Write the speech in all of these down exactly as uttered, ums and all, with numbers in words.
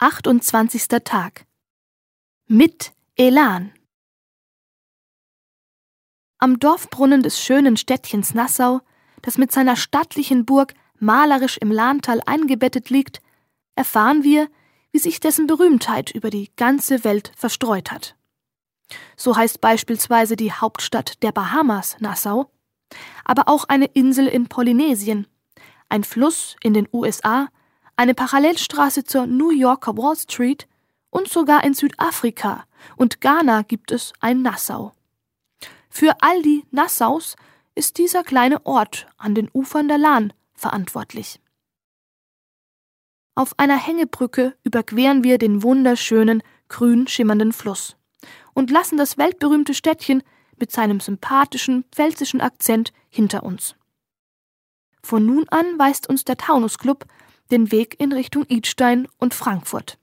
achtundzwanzigster Tag. Mit Elan. Am Dorfbrunnen des schönen Städtchens Nassau, das mit seiner stattlichen Burg malerisch im Lahntal eingebettet liegt, erfahren wir, wie sich dessen Berühmtheit über die ganze Welt verstreut hat. So heißt beispielsweise die Hauptstadt der Bahamas Nassau, aber auch eine Insel in Polynesien, ein Fluss in den U S A, eine Parallelstraße zur New Yorker Wall Street und sogar in Südafrika und Ghana gibt es ein Nassau. Für all die Nassaus ist dieser kleine Ort an den Ufern der Lahn verantwortlich. Auf einer Hängebrücke überqueren wir den wunderschönen, grün schimmernden Fluss und lassen das weltberühmte Städtchen mit seinem sympathischen, pfälzischen Akzent hinter uns. Von nun an weist uns der Taunus-Club den Weg in Richtung Idstein und Frankfurt.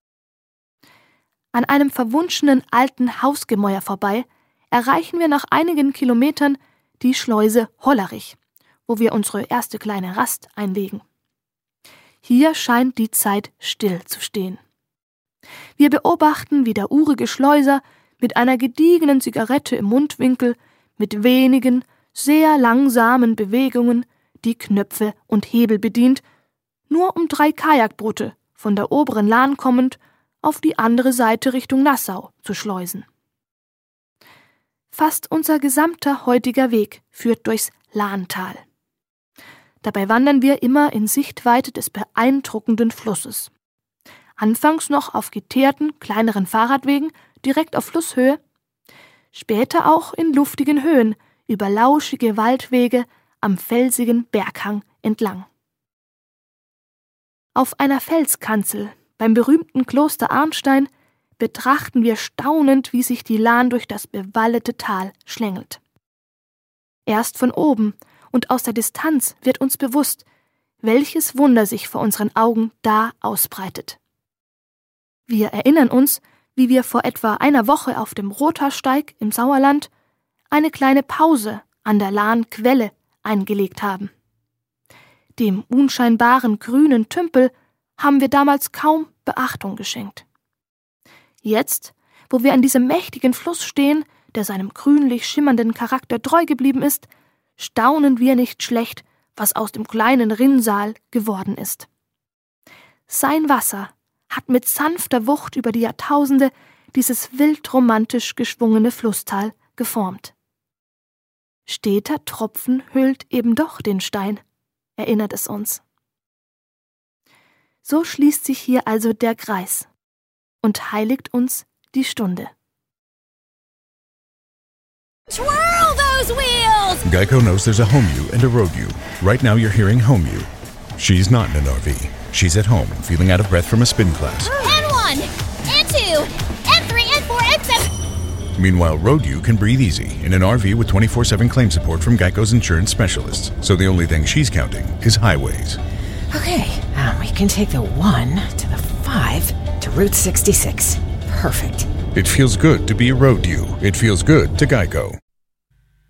An einem verwunschenen alten Hausgemäuer vorbei erreichen wir nach einigen Kilometern die Schleuse Hollerich, wo wir unsere erste kleine Rast einlegen. Hier scheint die Zeit still zu stehen. Wir beobachten, wie der urige Schleuser mit einer gediegenen Zigarette im Mundwinkel mit wenigen, sehr langsamen Bewegungen die Knöpfe und Hebel bedient, nur um drei Kajakboote von der oberen Lahn kommend auf die andere Seite Richtung Nassau zu schleusen. Fast unser gesamter heutiger Weg führt durchs Lahntal. Dabei wandern wir immer in Sichtweite des beeindruckenden Flusses. Anfangs noch auf geteerten, kleineren Fahrradwegen direkt auf Flusshöhe, später auch in luftigen Höhen über lauschige Waldwege am felsigen Berghang entlang. Auf einer Felskanzel beim berühmten Kloster Arnstein betrachten wir staunend, wie sich die Lahn durch das bewaldete Tal schlängelt. Erst von oben und aus der Distanz wird uns bewusst, welches Wunder sich vor unseren Augen da ausbreitet. Wir erinnern uns, wie wir vor etwa einer Woche auf dem Rothaarsteig im Sauerland eine kleine Pause an der Lahnquelle eingelegt haben. Dem unscheinbaren grünen Tümpel haben wir damals kaum Beachtung geschenkt. Jetzt, wo wir an diesem mächtigen Fluss stehen, der seinem grünlich schimmernden Charakter treu geblieben ist, staunen wir nicht schlecht, was aus dem kleinen Rinnsal geworden ist. Sein Wasser hat mit sanfter Wucht über die Jahrtausende dieses wild romantisch geschwungene Flusstal geformt. Steter Tropfen hüllt eben doch den Stein, erinnert es uns. So schließt sich hier also der Kreis und heiligt uns die Stunde. Twirl those wheels! Geico knows there's a home you and a road you. Right now you're hearing home you. She's not in an R V. She's at home, feeling out of breath from a spin class. And one, and two, and three, and four, and seven. Meanwhile, road you can breathe easy in an R V with twenty-four seven claim support from Geico's insurance specialists. So the only thing she's counting is highways. Okay, um, we can take the one to the five to Route sixty-six. Perfect. It feels good to be a road you. It feels good to Geico.